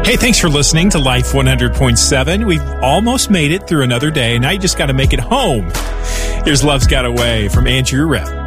Hey, thanks for listening to Life 100.7. We've almost made it through another day. Now you just got to make it home. Here's Love's Got a Way from Andrew Rep.